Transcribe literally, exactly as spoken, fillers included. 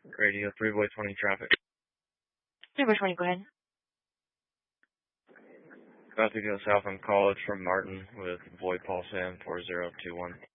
Radio three boy twenty traffic. three by twenty, go ahead. About to go south on College from Martin with Boyd Paul Sam four zero two one.